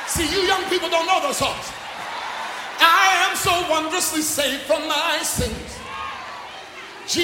See, you young people don't know those songs. I am so wondrously saved from my sins.